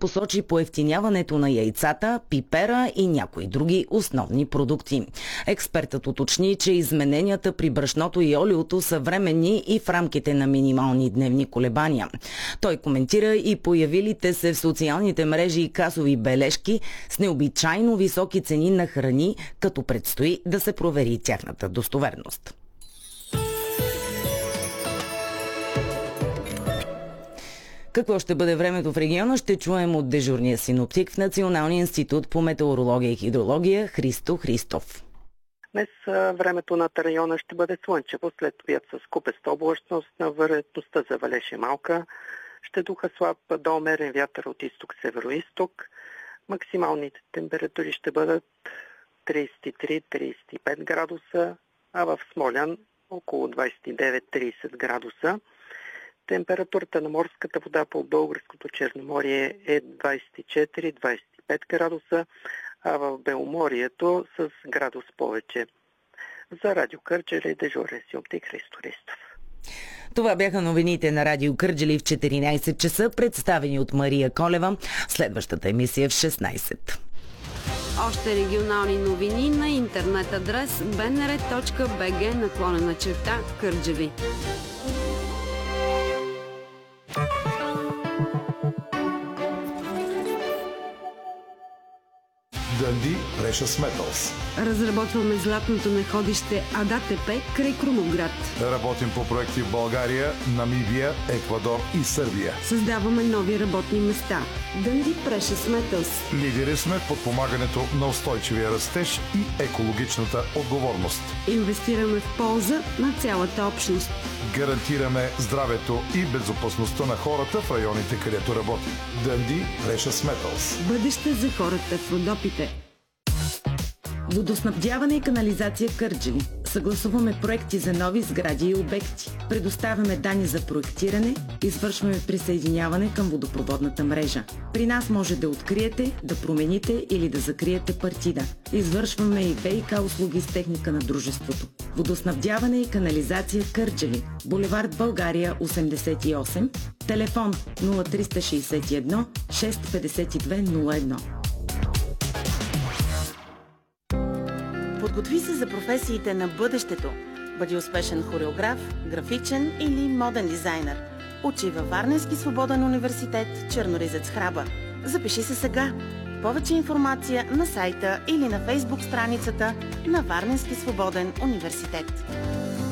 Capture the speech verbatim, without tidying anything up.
посочи поевтиняването на яйцата, пипера и някои други основни продукти. Експертът уточни, че измененията при брашното и олиото са временни и в рамките на минимални дневни колебания. Той коментира и появилите се в социалните мрежи и касови бележки с необичайно високи цени на храни, като предстои да се провери тяхната достоверност. Какво ще бъде времето в региона, ще чуем от дежурния синоптик в Националния институт по метеорология и хидрология Христо Христов. Днес времето над района ще бъде слънчево, след обяд с купеста облачност, на вероятността за валеж е малка. Ще духа слаб до умерен вятър от изток-северо-исток. Максималните температури ще бъдат тридесет и три до тридесет и пет градуса, а в Смолян около двадесет и девет до тридесет градуса. Температурата на морската вода по българското Черноморие е двадесет и четири до двадесет и пет градуса, а в Беломорието с градус повече. За Радио Кърджали дежурен синоптик Христо Христов. Това бяха новините на Радио Кърджали в четиринадесет часа, представени от Мария Колева. Следващата емисия в шестнадесет. Още регионални новини на интернет адрес би ен ар точка би джи наклонена черта Кърджали. Дънди Precious Metals. Разработваме златното находище АДАТП край Крумовград. Работим по проекти в България, Намибия, Еквадор и Сърбия. Създаваме нови работни места. Дънди Precious Metals. Лидери сме в подпомагането на устойчивия растеж и екологичната отговорност. Инвестираме в полза на цялата общност. Гарантираме здравето и безопасността на хората в районите, където работим. Дънди Precious Metals. Бъдеще за хората в Родопите. Водоснабдяване и канализация Кърджали. Съгласуваме проекти за нови сгради и обекти. Предоставяме данни за проектиране, извършваме присъединяване към водопроводната мрежа. При нас може да откриете, да промените или да закриете партида. Извършваме и ВиК услуги с техника на дружеството. Водоснабдяване и канализация Кърджали. Булевард България осемдесет и осем. Телефон нула три шест едно шест пет две нула едно. Подготви се за професиите на бъдещето. Бъди успешен хореограф, графичен или моден дизайнер. Учи във Варненски свободен университет Черноризец Храбър. Запиши се сега. Повече информация на сайта или на фейсбук страницата на Варненски свободен университет.